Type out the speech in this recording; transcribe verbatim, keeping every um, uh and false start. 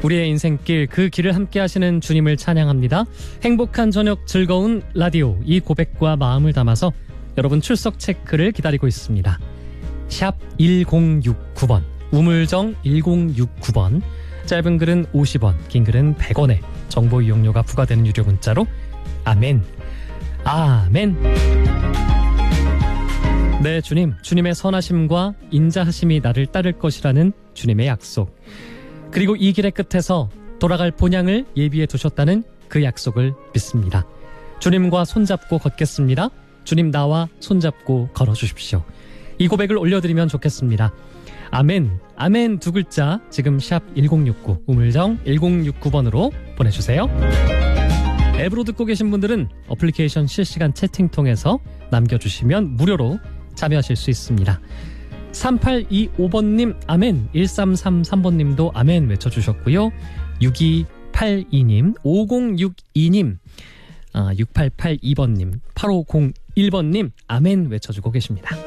우리의 인생길, 그 길을 함께 하시는 주님을 찬양합니다. 행복한 저녁, 즐거운 라디오, 이 고백과 마음을 담아서 여러분 출석 체크를 기다리고 있습니다. 샵 일공육구 번, 우물정 일공육구 번, 짧은 글은 오십 원, 긴 글은 백 원에 정보 이용료가 부과되는 유료 문자로 아멘, 아멘. 네, 주님, 주님의 선하심과 인자하심이 나를 따를 것이라는 주님의 약속, 그리고 이 길의 끝에서 돌아갈 본향을 예비해 두셨다는 그 약속을 믿습니다. 주님과 손잡고 걷겠습니다. 주님, 나와 손잡고 걸어주십시오. 이 고백을 올려드리면 좋겠습니다. 아멘, 아멘 두 글자 지금 샵 일공육구, 우물정 일공육구 번으로 보내주세요. 앱으로 듣고 계신 분들은 어플리케이션 실시간 채팅 통해서 남겨주시면 무료로 참여하실 수 있습니다. 삼팔이오 번님 아멘, 일삼삼삼 번님도 아멘 외쳐주셨고요. 육이팔이 님, 오공육이 님, 아, 육팔팔이 번님, 팔오공일 번님 아멘 외쳐주고 계십니다.